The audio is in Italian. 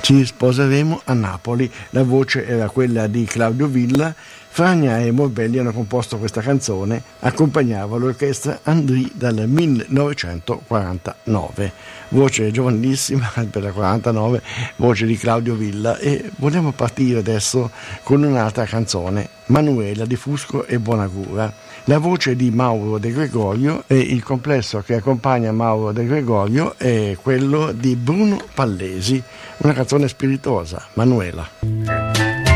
Ci sposeremo a Napoli. La voce era quella di Claudio Villa. Fragna e Morbelli hanno composto questa canzone, accompagnava l'orchestra Andrì dal 1949. Voce giovanissima, per la 49, voce di Claudio Villa, e vogliamo partire adesso con un'altra canzone, Manuela di Fusco e Bonagura. La voce di Mauro De Gregorio e il complesso che accompagna Mauro De Gregorio è quello di Bruno Pallesi, una canzone spiritosa, Manuela.